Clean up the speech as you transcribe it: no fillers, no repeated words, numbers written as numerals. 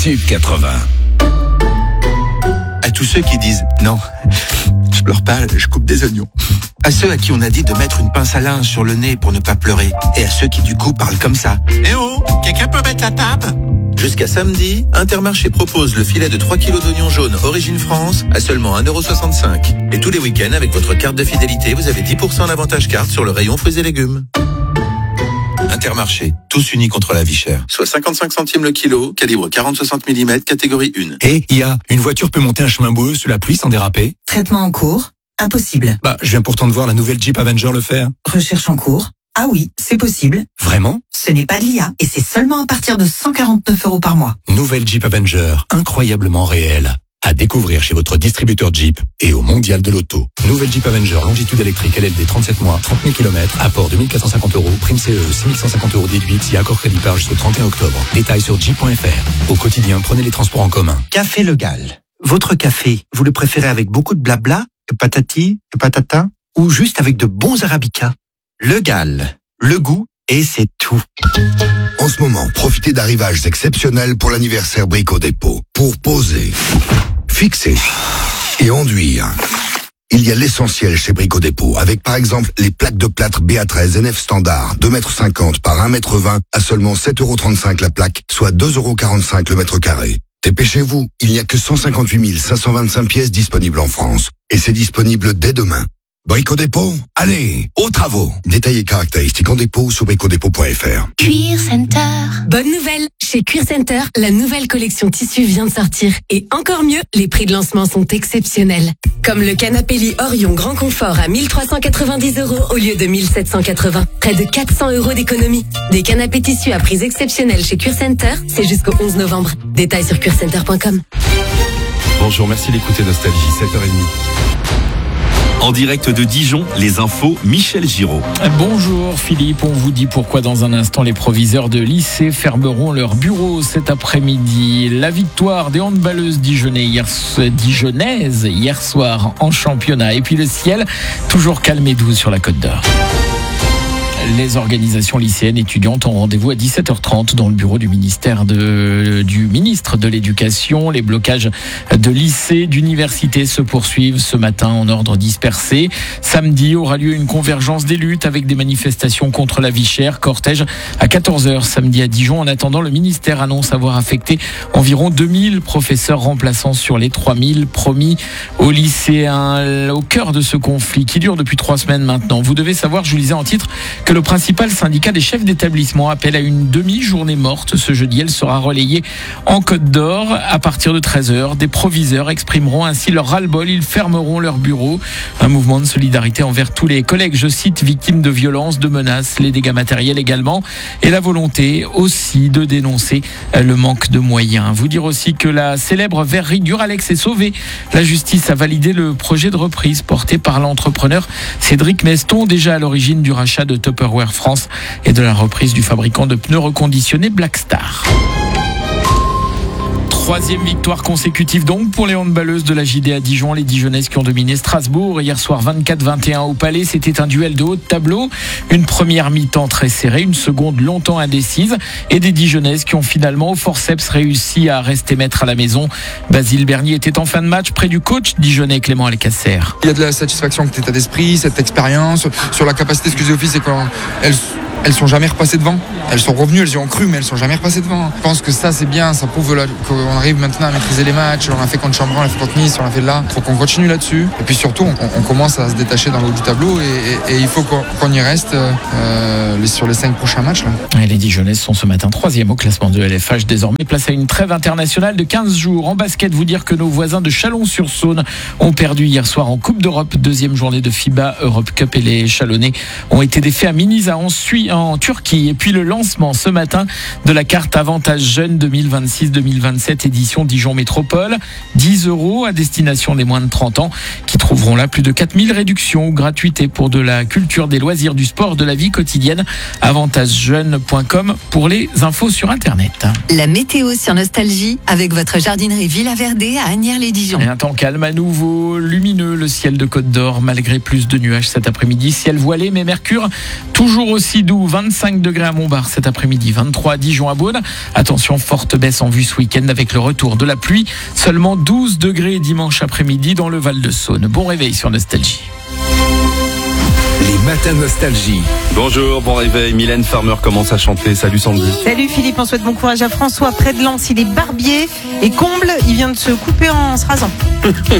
Tube 80. À tous ceux qui disent « Non, je pleure pas, je coupe des oignons ». À ceux à qui on a dit de mettre une pince à linge sur le nez pour ne pas pleurer. Et à ceux qui du coup parlent comme ça. « Eh oh, quelqu'un peut mettre la table ?» Jusqu'à samedi, Intermarché propose le filet de 3 kilos d'oignons jaunes Origine France à seulement 1,65 €. Et tous les week-ends, avec votre carte de fidélité, vous avez 10% d'avantage carte sur le rayon fruits et légumes. Intermarché, tous unis contre la vie chère. Soit 55 centimes le kilo, calibre 40-60 mm, catégorie 1. Et une voiture peut monter un chemin boueux sous la pluie sans déraper? Traitement en cours. Impossible. Je viens pourtant de voir la nouvelle Jeep Avenger le faire. Recherche en cours. Ah oui, c'est possible. Vraiment? Ce n'est pas de l'IA et c'est seulement à partir de 149 € par mois. Nouvelle Jeep Avenger, incroyablement réelle. À découvrir chez votre distributeur Jeep et au Mondial de l'Auto. Nouvelle Jeep Avenger, longitude électrique, LLD 37 mois, 30 000 km, apport 2450 €, prime CE, 6150 € déduite si accord crédit par jusqu'au 31 octobre. Détails sur jeep.fr. Au quotidien, prenez les transports en commun. Café Le Gall. Votre café, vous le préférez avec beaucoup de blabla, de patati, de patata, ou juste avec de bons arabicas? Le Gall. Le goût, et c'est tout. En ce moment, profitez d'arrivages exceptionnels pour l'anniversaire Brico Dépôt. Pour poser, fixer et enduire. Il y a l'essentiel chez Brico Dépôt, avec par exemple les plaques de plâtre BA13 NF standard, 2,50 m par 1,20 m à seulement 7,35 € la plaque, soit 2,45 € le mètre carré. Dépêchez-vous, il n'y a que 158 525 pièces disponibles en France. Et c'est disponible dès demain. Brico Dépôt, allez, aux travaux. Détails et caractéristiques en dépôt sur bricodépôt.fr. Cuir Center. Bonne nouvelle, chez Cuir Center, la nouvelle collection tissu vient de sortir. Et encore mieux, les prix de lancement sont exceptionnels. Comme le canapé lit Orion Grand Confort à 1390 € au lieu de 1780. Près de 400 € d'économie. Des canapés tissus à prix exceptionnels chez Cuir Center, c'est jusqu'au 11 novembre. Détails sur cuircenter.com. Bonjour, merci d'écouter Nostalgie, 7h30. En direct de Dijon, les infos, Michel Giraud. Bonjour Philippe, on vous dit pourquoi dans un instant les proviseurs de lycée fermeront leurs bureaux cet après-midi. La victoire des handballeuses dijonnaises hier soir en championnat. Et puis le ciel, toujours calme et doux sur la Côte d'Or. Les organisations lycéennes étudiantes ont rendez-vous à 17h30 dans le bureau du ministre de l'Éducation. Les blocages de lycées, d'universités se poursuivent ce matin en ordre dispersé. Samedi aura lieu une convergence des luttes avec des manifestations contre la vie chère. Cortège à 14h samedi à Dijon. En attendant, le ministère annonce avoir affecté environ 2000 professeurs remplaçants sur les 3000 promis aux lycéens. Au cœur de ce conflit qui dure depuis 3 semaines maintenant. Vous devez savoir, je vous lisais en titre, que le principal syndicat des chefs d'établissement appelle à une demi-journée morte ce jeudi. Elle sera relayée en Côte d'Or à partir de 13h. Des proviseurs exprimeront ainsi leur ras-le-bol. Ils fermeront leurs bureaux. Un mouvement de solidarité envers tous les collègues, je cite, victimes de violences, de menaces, les dégâts matériels également, et la volonté aussi de dénoncer le manque de moyens. Vous dire aussi que la célèbre verrerie Duralex est sauvée. La justice a validé le projet de reprise porté par l'entrepreneur Cédric Meston, déjà à l'origine du rachat de Tupperware France et de la reprise du fabricant de pneus reconditionnés Blackstar. 3e victoire consécutive donc pour les handballeuses de la JD à Dijon. Les Dijonnaises qui ont dominé Strasbourg hier soir 24-21 au Palais. C'était un duel de haut de tableau. Une première mi-temps très serrée, une seconde longtemps indécise et des Dijonnaises qui ont finalement au forceps réussi à rester maîtres à la maison. Basile Bernier était en fin de match près du coach dijonnais Clément Alcacer. Il y a de la satisfaction avec cet état d'esprit, cette expérience, sur la capacité, excusez Sophie, c'est quand elles sont jamais repassées devant. Elles sont revenues, elles y ont cru, mais elles sont jamais repassées devant. Je pense que ça, c'est bien. Ça prouve qu'on arrive maintenant à maîtriser les matchs. On l'a fait contre Chambran, on l'a fait contre Nice, on l'a fait là. Il faut qu'on continue là-dessus. Et puis surtout, on commence à se détacher dans le haut du tableau et il faut qu'on y reste sur les 5 prochains matchs. Là. Et les Dijonnaises sont ce matin 3e au classement de LFH, désormais place à une trêve internationale de 15 jours. En basket, vous dire que nos voisins de Chalon-sur-Saône ont perdu hier soir en Coupe d'Europe, 2e journée de FIBA Europe Cup, et les Chalonnais ont été défaits à Minisa en Turquie. Et puis le lancement ce matin de la carte Avantage Jeunes 2026-2027 édition Dijon Métropole. 10 € à destination des moins de 30 ans qui trouveront là plus de 4000 réductions ou gratuités pour de la culture, des loisirs, du sport, de la vie quotidienne. AvantageJeunes.com pour les infos sur Internet. La météo sur Nostalgie avec votre jardinerie Villa Verdé à Asnières-les-Dijon. Et un temps calme à nouveau, lumineux, le ciel de Côte d'Or malgré plus de nuages cet après-midi. Ciel voilé mais mercure toujours aussi doux Doubs, 25 degrés à Montbard cet après-midi, 23 à Dijon à Beaune. Attention, forte baisse en vue ce week-end avec le retour de la pluie. Seulement 12 degrés dimanche après-midi dans le Val-de-Saône. Bon réveil sur Nostalgie. Les matins Nostalgie. Bonjour, bon réveil. Mylène Farmer commence à chanter. Salut Sandy. Salut Philippe, on souhaite bon courage à François près de Lens. Il est barbier et comble, il vient de se couper en se rasant.